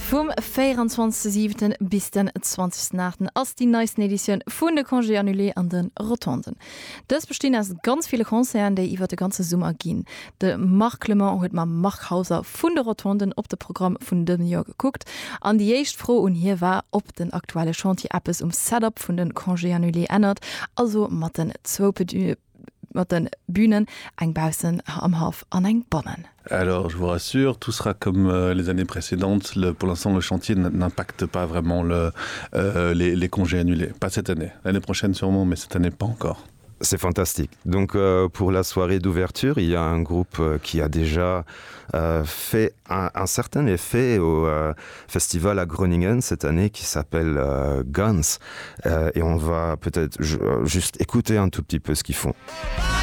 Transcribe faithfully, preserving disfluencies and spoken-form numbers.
Vom vierundzwanzigsten siebten bis den zwanzigsten achten ass die neuesten Edition vun de Congé annulé an den Rotonden. Das bestehen aus ganz viele Konzern, die iwwer de ganze Summer gin. De Marklement huet ma Markhauser vun de Rotonden op de Programm vun dem Jahr geguckt. An die echt froh und hier war op den aktuelle Chantier-Appes um Setup vun den Congé annulé ändert, also mat den Zwope mat den Bühnen eng Bausen am Haf an eng Bonnen. Alors, je vous rassure, tout sera comme euh, les années précédentes. Le, pour l'instant, le chantier n'impacte pas vraiment le, euh, les, les congés annulés. Pas cette année. L'année prochaine sûrement, mais cette année pas encore. C'est fantastique. Donc euh, pour la soirée d'ouverture, il y a un groupe euh, qui a déjà euh, fait un, un certain effet au euh, festival à Groningen cette année qui s'appelle euh, Guns. Euh, et on va peut-être juste écouter un tout petit peu ce qu'ils font.